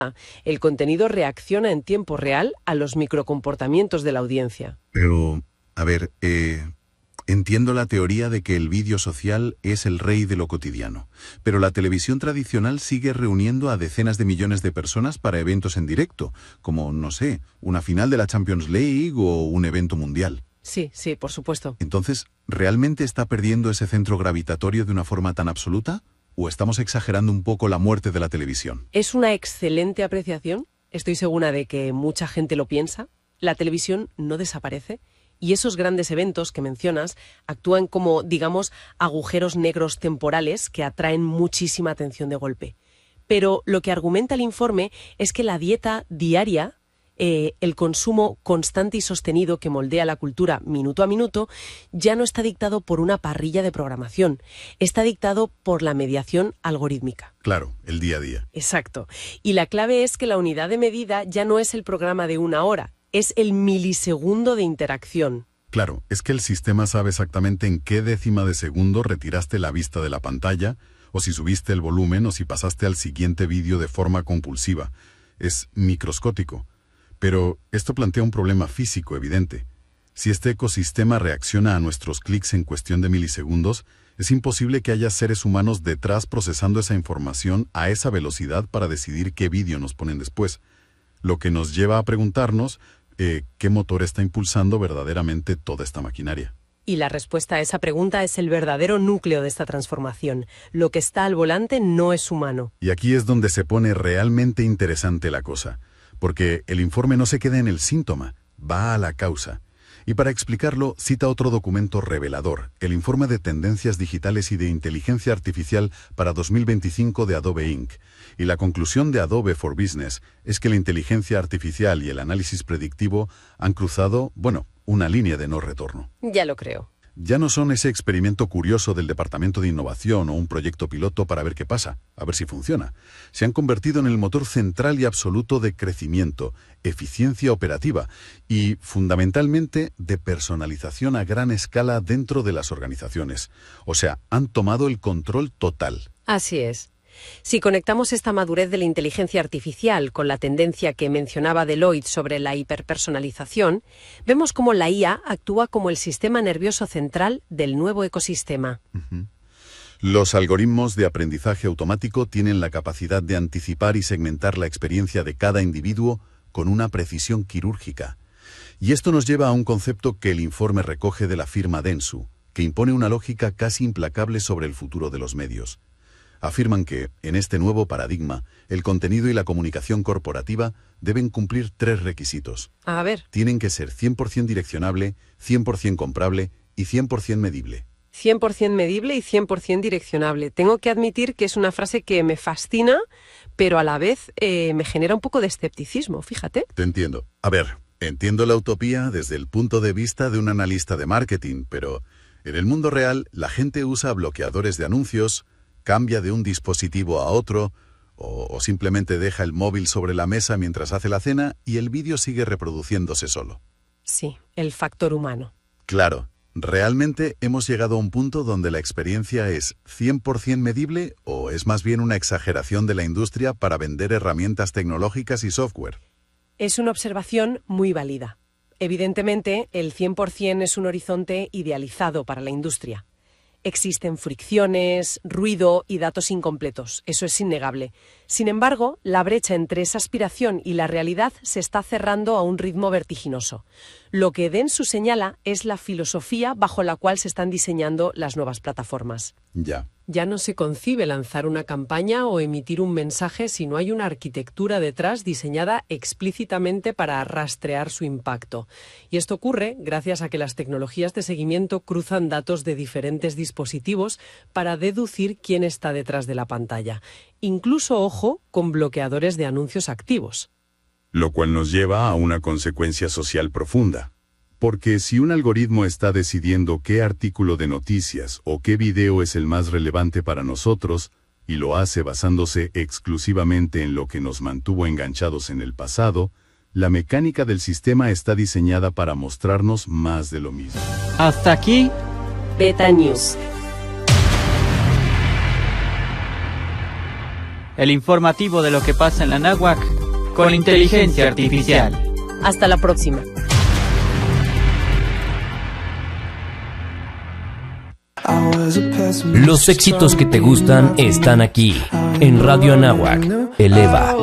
El contenido reacciona en tiempo real a los microcomportamientos de la audiencia. Pero, a ver, entiendo la teoría de que el vídeo social es el rey de lo cotidiano, pero la televisión tradicional sigue reuniendo a decenas de millones de personas para eventos en directo, como, no sé, una final de la Champions League o un evento mundial. Sí, por supuesto. Entonces, ¿realmente está perdiendo ese centro gravitatorio de una forma tan absoluta? ¿O estamos exagerando un poco la muerte de la televisión? Es una excelente apreciación. Estoy segura de que mucha gente lo piensa. La televisión no desaparece. Y esos grandes eventos que mencionas actúan como, digamos, agujeros negros temporales que atraen muchísima atención de golpe. Pero lo que argumenta el informe es que la dieta diaria, el consumo constante y sostenido que moldea la cultura minuto a minuto, ya no está dictado por una parrilla de programación, está dictado por la mediación algorítmica. Claro, el día a día. Exacto. Y la clave es que la unidad de medida ya no es el programa de una hora, es el milisegundo de interacción. Claro, es que el sistema sabe exactamente en qué décima de segundo retiraste la vista de la pantalla, o si subiste el volumen, o si pasaste al siguiente vídeo de forma compulsiva. Es microscópico. Pero esto plantea un problema físico evidente. Si este ecosistema reacciona a nuestros clics en cuestión de milisegundos, es imposible que haya seres humanos detrás procesando esa información a esa velocidad para decidir qué vídeo nos ponen después. Lo que nos lleva a preguntarnos qué motor está impulsando verdaderamente toda esta maquinaria. Y la respuesta a esa pregunta es el verdadero núcleo de esta transformación. Lo que está al volante no es humano. Y aquí es donde se pone realmente interesante la cosa. Porque el informe no se queda en el síntoma, va a la causa. Y para explicarlo, cita otro documento revelador, el Informe de Tendencias Digitales y de Inteligencia Artificial para 2025 de Adobe Inc. Y la conclusión de Adobe for Business es que la inteligencia artificial y el análisis predictivo han cruzado, una línea de no retorno. Ya lo creo. Ya no son ese experimento curioso del Departamento de Innovación o un proyecto piloto para ver qué pasa, a ver si funciona. Se han convertido en el motor central y absoluto de crecimiento, eficiencia operativa y, fundamentalmente, de personalización a gran escala dentro de las organizaciones. O sea, han tomado el control total. Así es. Si conectamos esta madurez de la inteligencia artificial con la tendencia que mencionaba Deloitte sobre la hiperpersonalización, vemos cómo la IA actúa como el sistema nervioso central del nuevo ecosistema. Los algoritmos de aprendizaje automático tienen la capacidad de anticipar y segmentar la experiencia de cada individuo con una precisión quirúrgica. Y esto nos lleva a un concepto que el informe recoge de la firma Dentsu, que impone una lógica casi implacable sobre el futuro de los medios. Afirman que, en este nuevo paradigma, el contenido y la comunicación corporativa deben cumplir 3 requisitos. A ver. Tienen que ser 100% direccionable, 100% comprable y 100% medible. 100% medible y 100% direccionable. Tengo que admitir que es una frase que me fascina, pero a la vez me genera un poco de escepticismo, fíjate. Te entiendo. A ver, entiendo la utopía desde el punto de vista de un analista de marketing, pero en el mundo real la gente usa bloqueadores de anuncios, cambia de un dispositivo a otro o simplemente deja el móvil sobre la mesa mientras hace la cena y el vídeo sigue reproduciéndose solo. Sí, el factor humano. Claro, ¿realmente hemos llegado a un punto donde la experiencia es 100% medible o es más bien una exageración de la industria para vender herramientas tecnológicas y software? Es una observación muy válida. Evidentemente, el 100% es un horizonte idealizado para la industria. Existen fricciones, ruido y datos incompletos, eso es innegable. Sin embargo, la brecha entre esa aspiración y la realidad se está cerrando a un ritmo vertiginoso. Lo que Dentsu señala es la filosofía bajo la cual se están diseñando las nuevas plataformas. Ya no se concibe lanzar una campaña o emitir un mensaje si no hay una arquitectura detrás diseñada explícitamente para rastrear su impacto. Y esto ocurre gracias a que las tecnologías de seguimiento cruzan datos de diferentes dispositivos para deducir quién está detrás de la pantalla. Incluso, ojo, con bloqueadores de anuncios activos. Lo cual nos lleva a una consecuencia social profunda. Porque si un algoritmo está decidiendo qué artículo de noticias o qué video es el más relevante para nosotros, y lo hace basándose exclusivamente en lo que nos mantuvo enganchados en el pasado, la mecánica del sistema está diseñada para mostrarnos más de lo mismo. Hasta aquí, Beta News. el informativo de lo que pasa en la náhuac con inteligencia artificial. Hasta la próxima. Los éxitos que te gustan están aquí, en Radio Anáhuac. Eleva.